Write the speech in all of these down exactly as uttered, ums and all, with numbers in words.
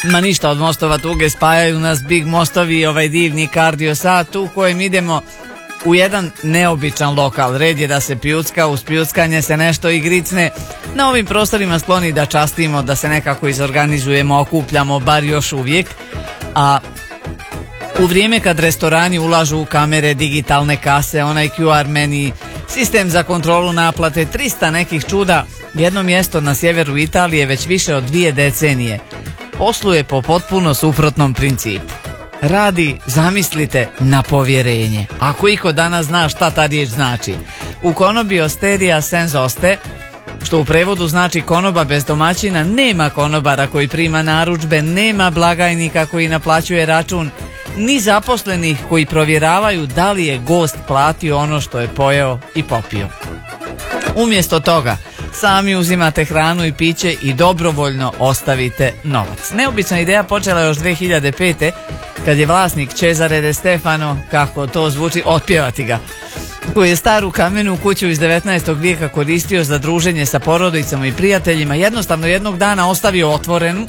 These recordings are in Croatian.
Ma ništa od mostova tuge, spajaju nas big mostovi i ovaj divni kardio sat u kojem idemo u jedan neobičan lokal. Red je da se pijucka, uz pijuckanje se nešto i gricne. Na ovim prostorima skloni da častimo, da se nekako izorganizujemo, okupljamo, bar još uvijek. A u vrijeme kad restorani ulažu u kamere, digitalne kase, onaj Q R meni, sistem za kontrolu naplate, trista nekih čuda, jedno mjesto na sjeveru Italije već više od dvije decenije posluje po potpuno suprotnom principu. Radi, zamislite, na povjerenje. Ako iko danas zna šta ta riječ znači. U konobi osteria senza oste, što u prevodu znači konoba bez domaćina, nema konobara koji prima narudžbe, nema blagajnika koji naplaćuje račun, ni zaposlenih koji provjeravaju da li je gost platio ono što je pojeo i popio. Umjesto toga, sami uzimate hranu i piće i dobrovoljno ostavite novac. Neobična ideja počela još dvije hiljade pete. kad je vlasnik Cesare De Stefano, kako to zvuči, otpjevati ga, koji je staru kamenu kuću iz devetnaestog vijeka koristio za druženje sa porodicama i prijateljima, jednostavno jednog dana ostavio otvorenu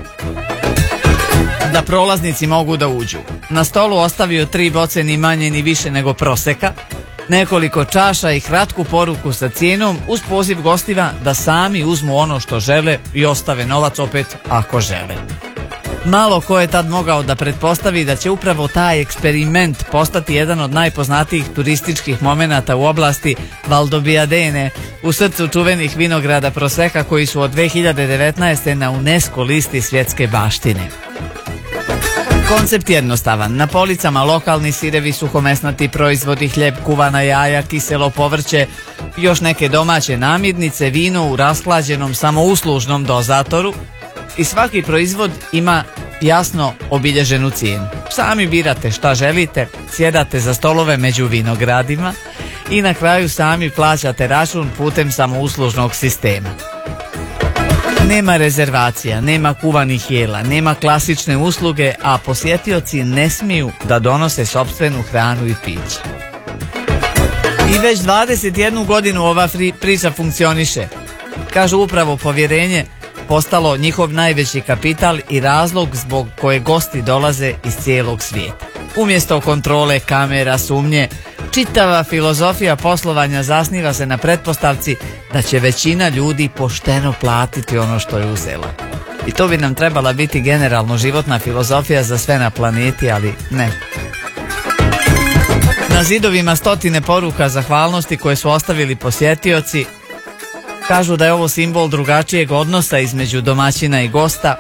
da prolaznici mogu da uđu. Na stolu ostavio tri boce ni manje ni više nego proseka, nekoliko čaša i kratku poruku sa cijenom uz poziv gostiva da sami uzmu ono što žele i ostave novac opet ako žele. Malo ko je tad mogao da pretpostavi da će upravo taj eksperiment postati jedan od najpoznatijih turističkih momenata u oblasti Valdobbiadene, u srcu čuvenih vinograda Proseka koji su od dve hiljade devetnaeste. na UNESCO listi svjetske baštine. Koncept jednostavan. Na policama lokalni sirevi, suhomesnati proizvodi, hljeb, kuvana jaja, kiselo povrće, još neke domaće namirnice, vino u rashlađenom samouslužnom dozatoru i svaki proizvod ima jasno obilježenu cijenu. Sami birate šta želite, sjedate za stolove među vinogradima i na kraju sami plaćate račun putem samouslužnog sistema. Nema rezervacija, nema kuvanih jela, nema klasične usluge, a posjetioci ne smiju da donose sopstvenu hranu i piće. I već dvadeset jednu godinu ova priča funkcioniše. Kažu upravo povjerenje postalo njihov najveći kapital i razlog zbog koje gosti dolaze iz cijelog svijeta. Umjesto kontrole, kamera, sumnje, čitava filozofija poslovanja zasniva se na pretpostavci da će većina ljudi pošteno platiti ono što je uzela. I to bi nam trebala biti generalno životna filozofija za sve na planeti, ali ne. Na zidovima stotine poruka zahvalnosti koje su ostavili posjetioci. Kažu da je ovo simbol drugačijeg odnosa između domaćina i gosta.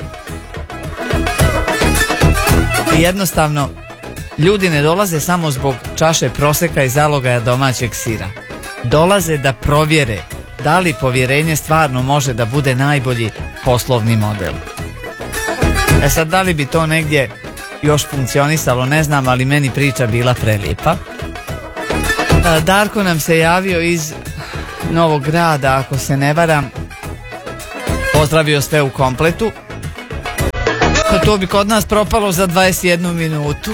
I jednostavno, ljudi ne dolaze samo zbog čaše proseka i zalogaja domaćeg sira. Dolaze da provjere da li povjerenje stvarno može da bude najbolji poslovni model. E sad, da li bi to negdje još funkcionisalo, ne znam, ali meni priča bila prelijepa. Darko nam se javio iz Novog Grada, ako se ne varam. Pozdravio sve u kompletu. To bi kod nas propalo za dvadeset jednu minutu.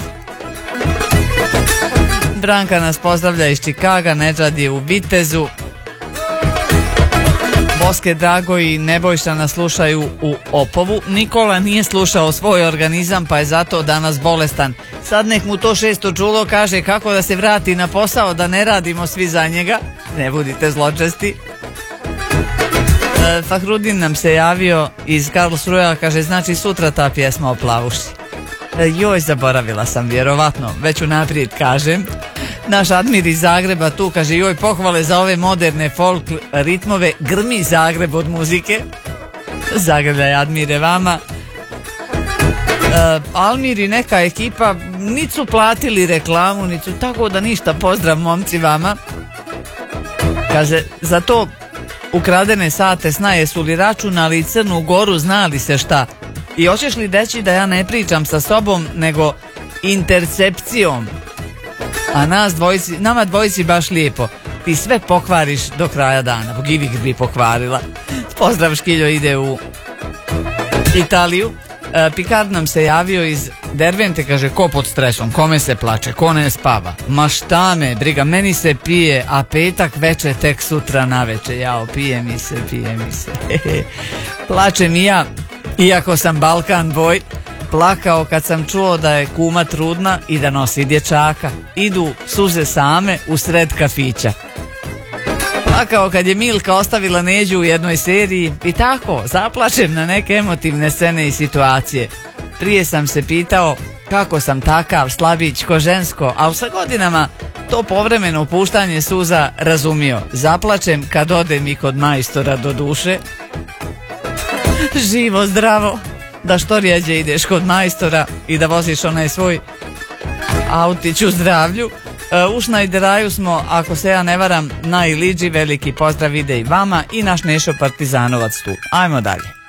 Branka nas pozdravlja iz Čikaga, Nedžad je u Vitezu. Boske Drago i Nebojša nas slušaju u Opovu. Nikola nije slušao svoj organizam pa je zato danas bolestan. Sad nek mu to šesto čulo kaže kako da se vrati na posao, da ne radimo svi za njega. Ne budite zločesti. E, Fahrudin nam se javio iz Karlsruhea, kaže znači sutra ta pjesma o plavuši. E, joj, zaboravila sam vjerovatno, već unaprijed kažem. Naš Admir iz Zagreba tu kaže joj, pohvale za ove moderne folk ritmove, grmi Zagreb od muzike. Zagrebljaj Admire vama. Uh, Almir i neka ekipa niti su platili reklamu, niti su, tako da ništa, pozdrav momci vama. Kaže, za to ukradene sate sna jesu li računali i Crnu Goru, znali se šta. I hoćeš li reći da ja ne pričam sa sobom, nego intercepcijom? A nas dvojici, nama dvojici baš lijepo. Ti sve pokvariš do kraja dana. Bogivik bi pokvarila. Pozdrav, Škiljo ide u Italiju. E, Pikard nam se javio iz Dervente, kaže ko pod stresom, kome se plače, ko ne spava. Ma šta me briga, meni se pije, a petak veče tek sutra naveče. Jao, pije mi se, pije mi se. Plačem i ja, iako sam Balkan boy. Plakao kad sam čuo da je kuma trudna i da nosi dječaka. Idu suze same u sred kafića. Plakao kad je Milka ostavila Neđu u jednoj seriji i tako zaplačem na neke emotivne scene i situacije. Prije sam se pitao kako sam takav slabić ko žensko, ali sa godinama to povremeno puštanje suza razumio. Zaplačem kad odem i kod majstora do duše. Živo zdravo, da što rijeđe ideš kod majstora i da voziš onaj svoj autić u zdravlju. U Šnajderaju smo, ako se ja ne varam, na Iliđi. Veliki pozdrav ide i vama i naš Nešo Partizanovac tu. Ajmo dalje.